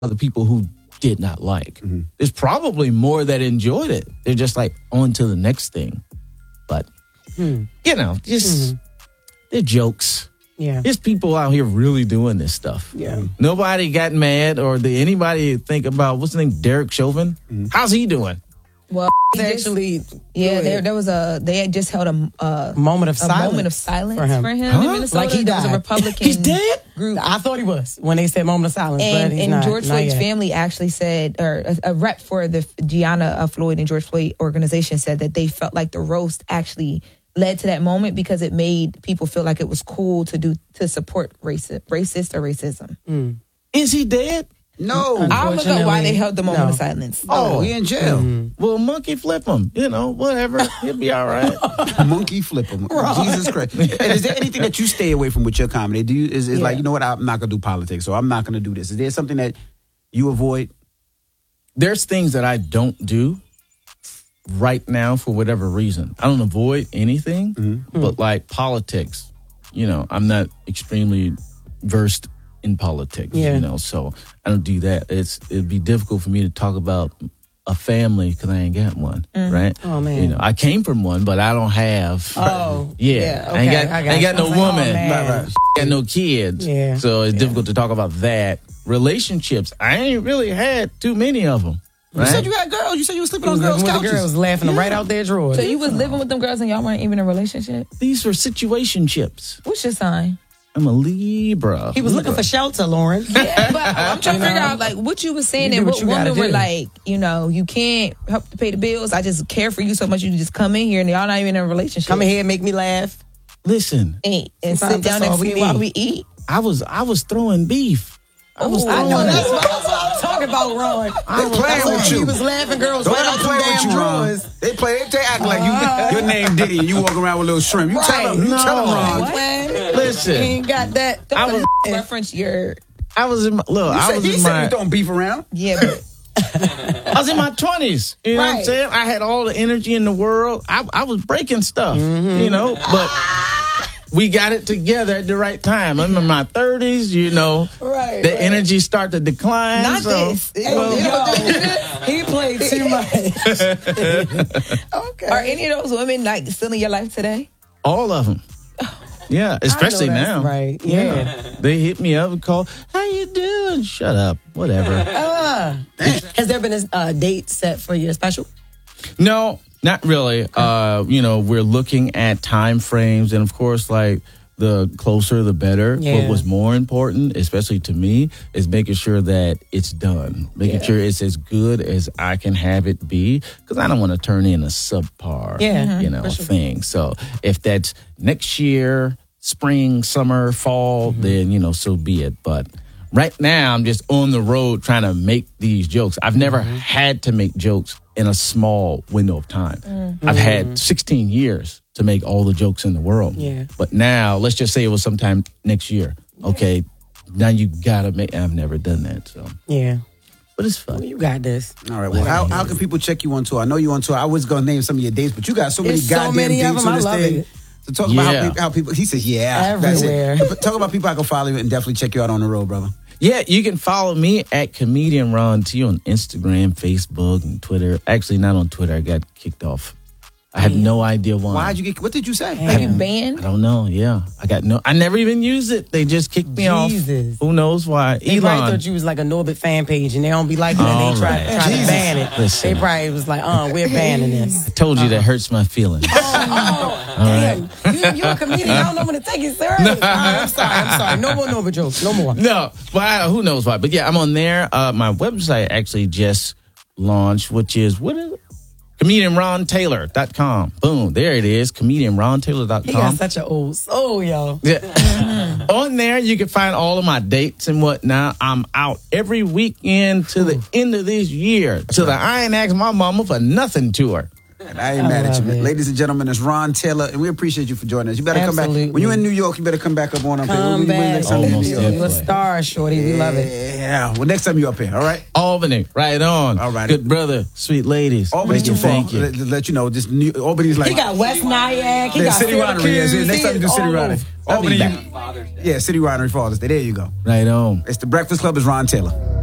other people who did not like. Mm-hmm. There's probably more that enjoyed it. They're just like on to the next thing. But, just they're jokes. Yeah. There's people out here really doing this stuff. Yeah. Nobody got mad, or did anybody think about, what's his name, Derek Chauvin? How's he doing? Well, Actually, there was they had just held a moment of silence for him in Minnesota. Like he There was died. a Republican. He's dead? Group. I thought he was when they said moment of silence. but he's And not, George not Floyd's yet. family actually said, or a rep for the Gianna Floyd and George Floyd organization said that they felt like the roast actually led to that moment because it made people feel like it was cool to support racist or racism. Is he dead? No. I'll look up why they held the moment of silence. Oh, he in jail. Well, monkey flip him. Whatever. He'll be all right. Monkey flip him. Jesus Christ. And is there anything that you stay away from with your comedy? Is like, you know what, I'm not going to do politics, so I'm not going to do this. Is there something that you avoid? There's things that I don't do right now for whatever reason. I don't avoid anything, but like politics, I'm not extremely versed in politics, so I don't do that. It'd be difficult for me to talk about a family because I ain't got one, right? Oh, man. I came from one, but I don't have. Oh, yeah. okay, I ain't got no I was like, woman, oh, man. got no kids, so it's difficult to talk about that. Relationships, I ain't really had too many of them. Right? You said you had girls. You said you were sleeping on girls' with couches. the girls laughing them right out their drawers. So you was living with them girls and y'all weren't even in a relationship? These were situationships. What's your sign? I'm a Libra. He was looking for shelter, Lauren. Yeah, but I'm trying to figure out like what you were saying You and do what what you gotta women were do. like, you can't help to pay the bills. I just care for you so much you can just come in here and y'all not even in a relationship. Come in here and make me laugh. Listen, and sit Sometimes down that's all next to we me while need. we eat. I was throwing beef. I was I throwing know it. that's what I'm talking about, Ron. They playing with He you. was laughing girls Don't right let out them play the with damn you, Ron. drawers. They act like your name Diddy and you walk around with little shrimp. You tell them, Ron. Listen, He ain't got that. I was reference your I was in my look. I was He in said my we don't beef around. but I was in my 20s. You know what I'm Right. saying? I had all the energy in the world. I was breaking stuff, but we got it together at the right time. I'm in my 30s, Right, the energy start to decline. not so, this. He played too much. Okay. Are any of those women like still in your life today? All of them. Yeah, especially I know that's now. right. Yeah. They hit me up and call, how you doing? Shut up. Whatever. Has there been a date set for your special? No, not really. We're looking at time frames, and of course, like the closer the better. Yeah. What was more important, especially to me, is making sure that it's done, making sure it's as good as I can have it be, because I don't want to turn in a subpar, thing. So if that's next year, spring, summer, fall, then so be it. But right now, I'm just on the road trying to make these jokes. I've never had to make jokes in a small window of time. I've had 16 years to make all the jokes in the world. Yeah. But now, let's just say it was sometime next year. Okay, now you gotta make. I've never done that, so Yeah. but it's fun. You got this. All right. Well, how can people check you on tour? I know you on tour. I was gonna name some of your dates, but you got so many There's so goddamn many of dates them. on this I love thing. it. So talk about how people. He says, "Yeah, Everywhere. That's it. Talk about people I can follow you and definitely check you out on the road, brother." Yeah, you can follow me at Comedian Ron T on Instagram, Facebook, and Twitter. Actually, not on Twitter. I got kicked off. I have no idea why. Why'd you get? What did you say? Have you I banned? don't know. Yeah, I never even used it. They just kicked me off. Jesus. Who knows why? They probably thought you was like a Norbit fan page, and they don't be like that. All They try right. to ban it. Listen. They probably was like, we're banning this. I told you that hurts my feelings. Damn, you're a comedian. I don't know when to take it serious. I'm sorry. No more Norbit jokes. No more. No, but who knows why? But yeah, I'm on there. My website actually just launched, which is, what is it? ComedianRonTaylor.com. Boom, there it is. ComedianRonTaylor.com. He got such an old soul, yo. Yeah. On there, you can find all of my dates and whatnot. I'm out every weekend to the end of this year, to the I Ain't Asked My Mama for Nothing tour. And I ain't mad at you. Ladies and gentlemen, it's Ron Taylor, and we appreciate you for joining us. You better come back. When you're in New York, you better come back up on Come back. Almost You're a star, shorty. We love it. Yeah. Well, next time you up here, all right? Albany, right on. All right. Good brother, sweet ladies. Albany's too far. Thank you. Let you know, Albany's like... He got West Nyack. He got City Winery. Yes, next time you do City Winery. I'll be Albany, back. yeah, City Winery Father's Day. There you go. Right on. It's The Breakfast Club. Is Ron Taylor.